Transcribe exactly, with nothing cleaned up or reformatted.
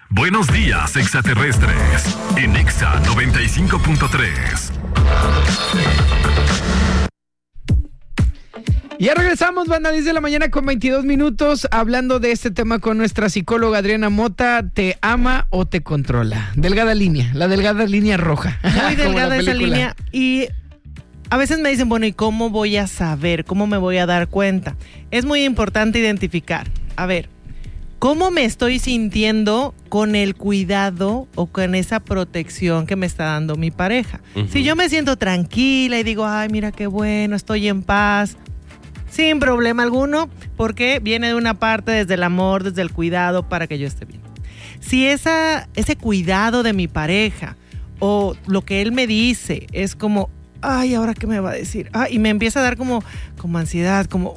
Buenos días, extraterrestres. En Exa noventa y cinco punto tres. Ya regresamos, banda, diez de la mañana con veintidós minutos, hablando de este tema con nuestra psicóloga Adriana Mota. ¿Te ama o te controla? Delgada línea, la delgada línea roja. Muy delgada esa línea. Y a veces me dicen, bueno, ¿y cómo voy a saber? ¿Cómo me voy a dar cuenta? Es muy importante identificar. A ver, ¿cómo me estoy sintiendo con el cuidado o con esa protección que me está dando mi pareja? Uh-huh. Si yo me siento tranquila y digo, ay, mira qué bueno, estoy en paz, sin problema alguno, porque viene de una parte desde el amor, desde el cuidado para que yo esté bien. Si esa, ese cuidado de mi pareja o lo que él me dice es como, ay, ¿ahora qué me va a decir? Ah, y me empieza a dar como, como ansiedad, como,